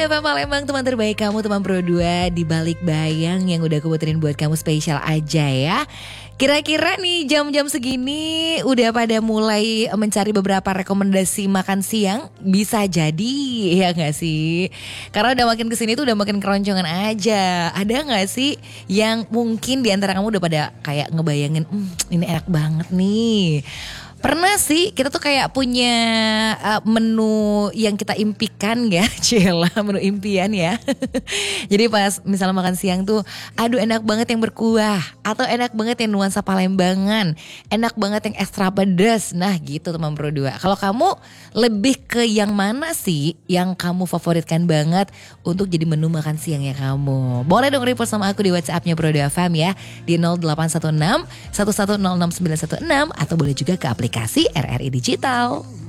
FM Palembang, teman terbaik kamu, teman Pro 2 di balik bayang yang udah aku puterin buat kamu spesial aja ya. Kira-kira nih jam-jam segini udah pada mulai mencari beberapa rekomendasi makan siang? Bisa jadi ya gak sih? Karena udah makin kesini tuh udah makin keroncongan aja. Ada gak sih yang mungkin diantara kamu udah pada kayak ngebayangin ini enak banget nih. Pernah sih kita tuh kayak punya menu yang kita impikan ya, Cila, menu impian ya. Jadi pas misalnya makan siang tuh, aduh enak banget yang berkuah, atau enak banget yang nuansa Palembangan, enak banget yang ekstra pedas. Nah gitu teman Pro 2. Kalau kamu lebih ke yang mana sih yang kamu favoritkan banget untuk jadi menu makan siangnya kamu? Boleh dong report sama aku di WhatsApp-nya Pro 2 FM ya, di 0816 1106 916, atau boleh juga ke aplikasi RRI Digital.